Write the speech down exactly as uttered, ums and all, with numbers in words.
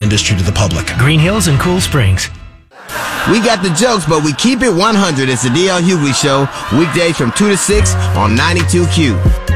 industry to the public. Green Hills and Cool Springs. We got the jokes, but we keep it one hundred. It's the D L Hughley Show, weekdays from two to six on ninety-two Q.